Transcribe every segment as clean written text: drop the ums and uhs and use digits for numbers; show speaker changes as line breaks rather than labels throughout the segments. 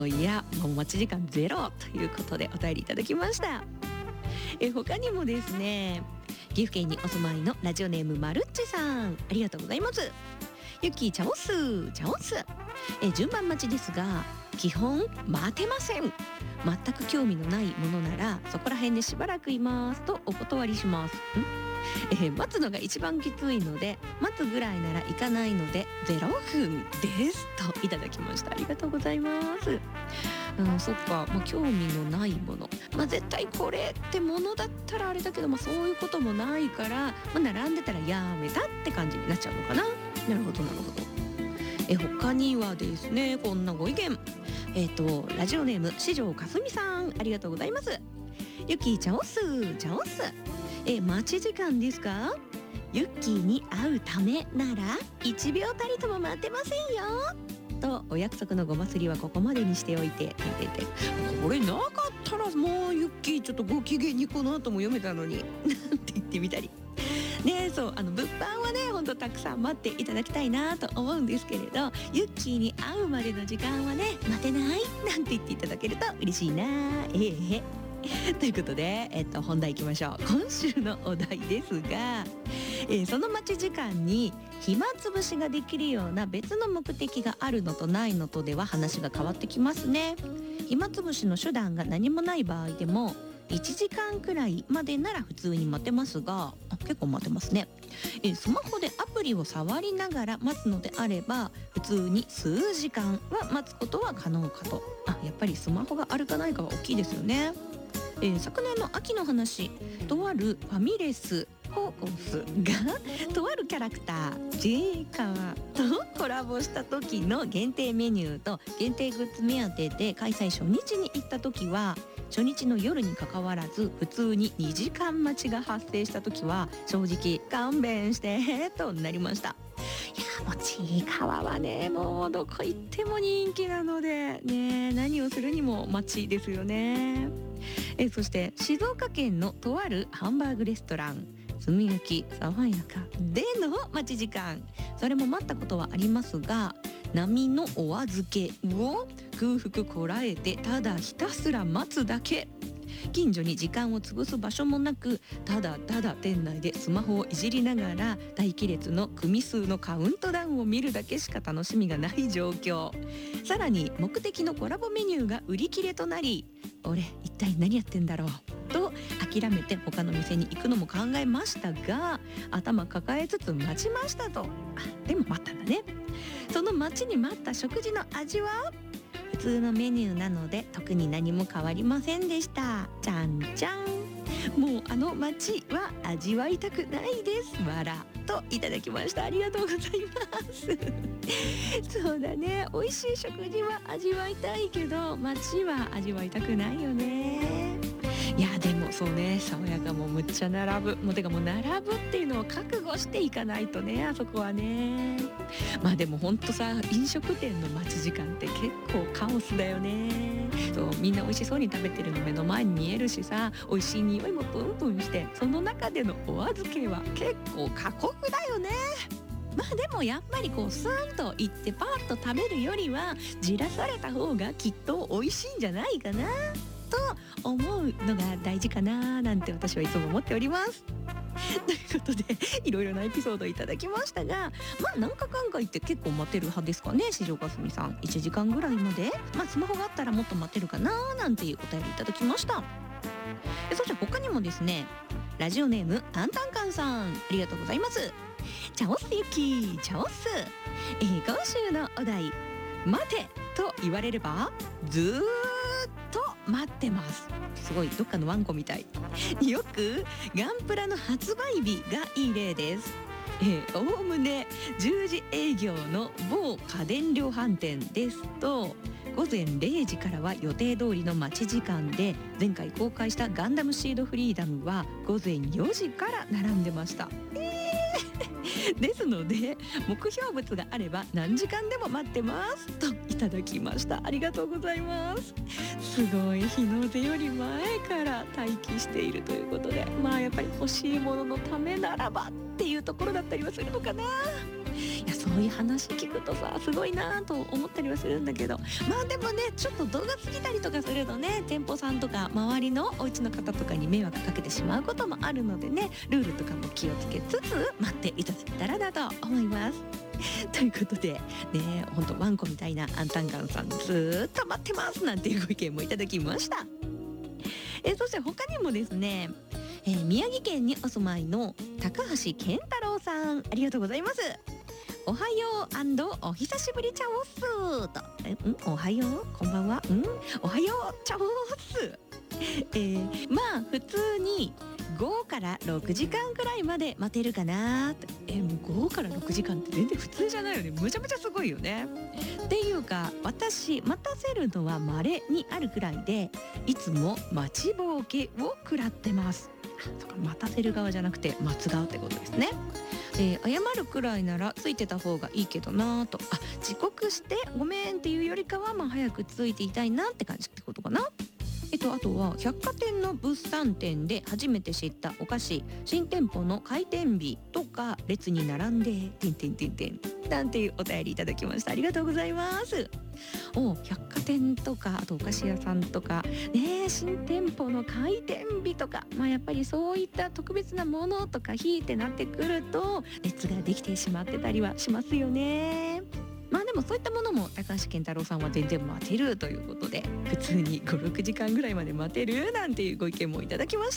いやもう待ち時間ゼロということでお便りいただきました。他にもですね、岐阜県にお住まいのラジオネームまるっちさん、ありがとうございます。ゆっきーちゃおすちゃおす。順番待ちですが基本待てません。全く興味のないものならそこら辺でしばらくいますとお断りします。待つのが一番きついので待つぐらいなら行かないので0分ですといただきました。ありがとうございます。そっか、興味のないもの、絶対これってものだったらあれだけど、そういうこともないから、並んでたらやめたって感じになっちゃうのかな。なるほどなるほど。他にはですねこんなご意見、ラジオネーム四条かすみさん、ありがとうございます。ゆきーちゃおすちゃおす。待ち時間ですか。ユッキーに会うためなら1秒たりとも待てませんよとお約束のごますりはここまでにしておいてこれなかったらもうユッキーちょっとご機嫌にこの後も読めたのになんて言ってみたりね。そう物販はねほんとたくさん待っていただきたいなと思うんですけれど、ユッキーに会うまでの時間はね待てないなんて言っていただけると嬉しいな。ということで、本題いきましょう。今週のお題ですが、その待ち時間に暇つぶしができるような別の目的があるのとないのとでは話が変わってきますね。暇つぶしの手段が何もない場合でも1時間くらいまでなら普通に待てますが、結構待てますね。スマホでアプリを触りながら待つのであれば普通に数時間は待つことは可能かと。やっぱりスマホがあるかないかは大きいですよね。昨年の秋の話、とあるファミレスホースがとあるキャラクタージェイカーとコラボした時の限定メニューと限定グッズ目当てで開催初日に行った時は、初日の夜に関わらず普通に2時間待ちが発生した時は正直勘弁してとなりました。いやもうちいかわはねもうどこ行っても人気なのでね、何をするにも待ちですよね。そして静岡県のとあるハンバーグレストラン炭焼き爽やかでの待ち時間、それも待ったことはありますが並のお預けを空腹こらえてただひたすら待つだけ。近所に時間を潰す場所もなくただただ店内でスマホをいじりながら待機列の組数のカウントダウンを見るだけしか楽しみがない状況。さらに目的のコラボメニューが売り切れとなり、俺一体何やってんだろうと諦めて他の店に行くのも考えましたが頭抱えつつ待ちましたと。でも待ったんだね。その待ちに待った食事の味は普通のメニューなので特に何も変わりませんでした。じゃんじゃん。もう待ちは味わいたくないですわらといただきました。ありがとうございますそうだね、美味しい食事は味わいたいけど待ちは味わいたくないよね。いやでもそうね、爽やかもむっちゃ並ぶ、もうてかもう並ぶっていうのを覚悟していかないとね、あそこはね。でもほんとさ、飲食店の待ち時間って結構カオスだよね。そうみんな美味しそうに食べてるの目の前に見えるしさ、美味しい匂いもプンプンして、その中でのお預けは結構過酷だよね。でもやっぱりこうスーンと行ってパーッと食べるよりはじらされた方がきっと美味しいんじゃないかなと思うのが大事かななんて私はいつも思っておりますということでいろいろなエピソードいただきましたが、何かかんか言って結構待てる派ですかね。四条かすみさん1時間ぐらいまで、スマホがあったらもっと待てるかななんていうお便りいただきました。そして他にもですね、ラジオネームタンタンカンさん、ありがとうございます。チャオスゆきチャオス、今週のお題待てと言われればずーっと待ってます。すごいどっかのワンコみたいよくガンプラの発売日がいい例です。おおむね10時営業の某家電量販店ですと午前0時からは予定通りの待ち時間で、前回公開したガンダムシードフリーダムは午前4時から並んでました。ですので目標物があれば何時間でも待ってますといただきました。ありがとうございます。すごい日の出より前から待機しているということで、やっぱり欲しいもののためならばっていうところだったりはするのかな。いやそそういう話聞くとさすごいなと思ったりはするんだけど、まあでもねちょっと動画過ぎたりとかするとね、店舗さんとか周りのお家の方とかに迷惑かけてしまうこともあるのでね、ルールとかも気をつけつつ待っていただけたらなと思います。ということでね、ほんとワンコみたいなアンタンガンさんずーっと待ってますなんていうご意見もいただきました。そして他にもですね、宮城県にお住まいの高橋健太郎さん、ありがとうございます。おはようお久しぶりちゃおっすと、おはようこんばんは、おはようちゃおっす。まあ普通に5から6時間くらいまで待てるかなって。もう5から6時間って全然普通じゃないよね。むちゃむちゃすごいよね。っていうか私待たせるのは稀にあるくらいで、いつも待ちぼうけを食らってます。とか待たせる側じゃなくて待つ側ってことですね。謝るくらいならついてた方がいいけどなと、遅刻してごめんっていうよりかは早くついていたいなって感じってことかな。あとは百貨店の物産展で初めて知ったお菓子、新店舗の開店日とか列に並んでなんていうお便りいただきました。ありがとうございます。百貨店とかあとお菓子屋さんとかね、新店舗の開店日とか、やっぱりそういった特別なものとか日ってなってくると列ができてしまってたりはしますよね。でもそういったものも高橋健太郎さんは全然待てるということで、普通に5、6時間ぐらいまで待てるなんていうご意見もいただきました。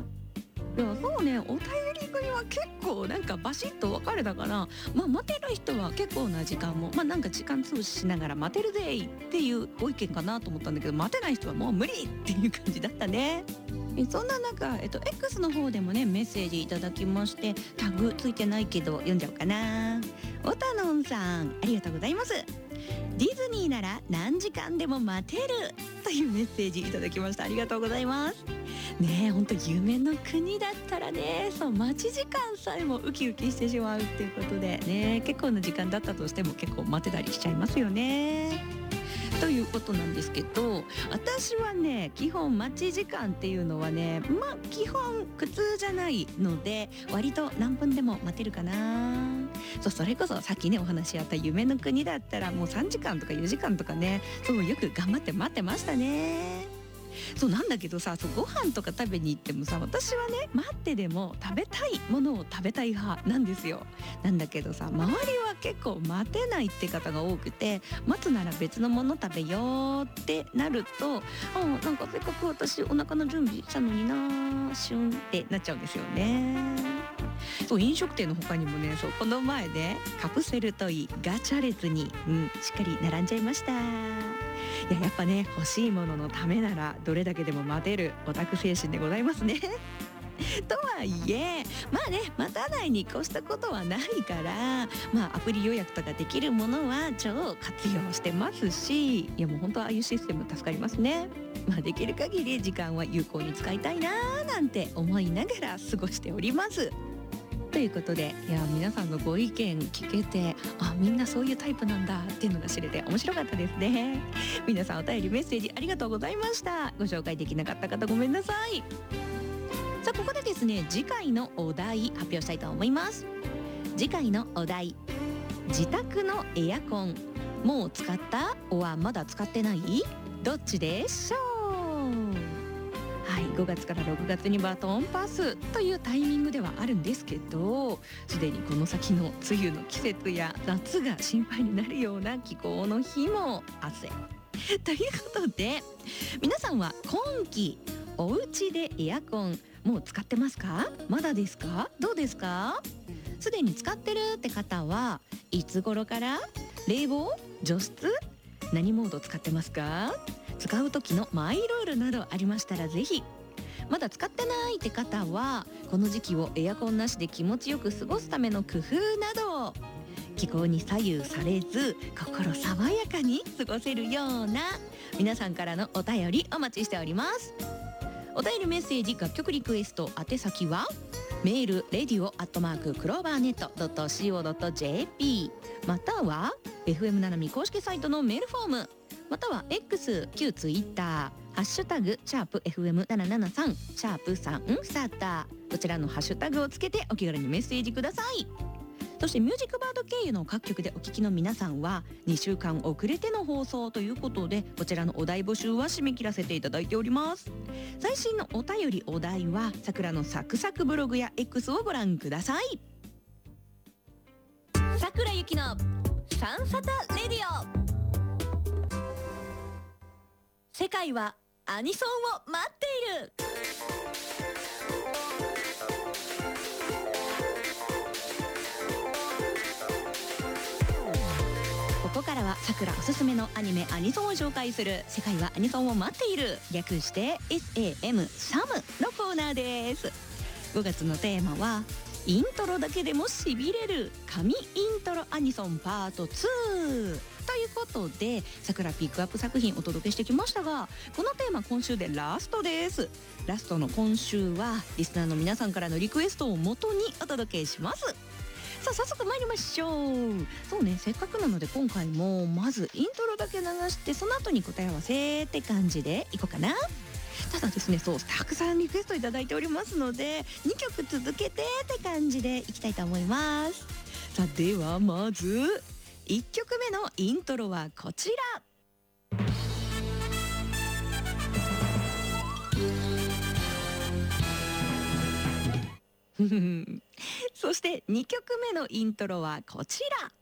いやそうね、お便り組は結構なんかバシッと分かれたから、待てる人は結構な時間もなんか時間潰ししながら待てるぜっていうご意見かなと思ったんだけど、待てない人はもう無理っていう感じだったね。そんな中、X の方でもねメッセージいただきまして、タグついてないけど読んじゃおうかな。おたのんさん、ありがとうございます。ディズニーなら何時間でも待てるというメッセージいただきました。ありがとうございますね。本当夢の国だったらね、そう待ち時間さえもウキウキしてしまうっていうことでね、結構な時間だったとしても結構待てたりしちゃいますよね。ということなんですけど、私はね基本待ち時間っていうのはね、基本苦痛じゃないので割と何分でも待てるかな。それこそさっきねお話あった夢の国だったらもう3時間とか4時間とかね、よく頑張って待ってましたね。なんだけどさ、ご飯とか食べに行ってもさ、私はね待ってでも食べたいものを食べたい派なんですよ。なんだけどさ、周りは結構待てないって方が多くて、待つなら別のもの食べようってなると、なんかせっかく私お腹の準備したのにな、シュンってなっちゃうんですよね。飲食店の他にもね、この前ねカプセルトイガチャ列に、しっかり並んじゃいました。やっぱね欲しいもののためならどれだけでも待てるオタク精神でございますね。とはいえ待たないに越したことはないから、アプリ予約とかできるものは超活用してますし、もう本当ああいうシステム助かりますね。できる限り時間は有効に使いたいななんて思いながら過ごしております。ということで、皆さんのご意見聞けて、みんなそういうタイプなんだっていうのが知れて面白かったですね。皆さんお便りメッセージありがとうございました。ご紹介できなかった方ごめんなさい。さあここでですね、次回のお題発表したいと思います。次回のお題、自宅のエアコンもう使ったはまだ使ってない、どっちでしょう。5月から6月にバトンパスというタイミングではあるんですけど、すでにこの先の梅雨の季節や夏が心配になるような気候の日も汗ということで、皆さんは今季お家でエアコンもう使ってますか？まだですか？どうですか？すでに使ってるって方はいつ頃から？冷房？除湿？何モード使ってますか？使う時のマイルールなどありましたらぜひ。まだ使ってないって方はこの時期をエアコンなしで気持ちよく過ごすための工夫など、気候に左右されず心爽やかに過ごせるような皆さんからのお便りお待ちしております。お便りメッセージ、楽曲リクエスト宛先はメール radio@clovernet.co.jp または FM ななみ公式サイトのメールフォーム、または X 旧 Twitterハッシュタグ#FM773 #3 サーター、こちらのハッシュタグをつけてお気軽にメッセージください。 そしてミュージックバード経由の各局でお聞きの皆さんは2週間遅れての放送ということで、こちらのお題募集は締め切らせていただいております。最新のお便りお題はさくらのサクサクブログや X をご覧ください。さくらゆきのサンサタレディオ。世界はアニソンを待っている。ここからはさくらおすすめのアニメアニソンを紹介する世界はアニソンを待っている、略して SAM サムのコーナーです。5月のテーマはイントロだけでもしびれる神イントロアニソンパート2ということで、さくらピックアップ作品お届けしてきましたが、このテーマ今週でラストです。ラストの今週はリスナーの皆さんからのリクエストをもとにお届けします。さあ早速参りましょう。そうね、せっかくなので今回もまずイントロだけ流して、その後に答え合わせって感じでいこうかな。ただですね、そうたくさんリクエストいただいておりますので、2曲続けてって感じでいきたいと思います。さあではまず1曲目のイントロはこちら。そして2曲目のイントロはこちら。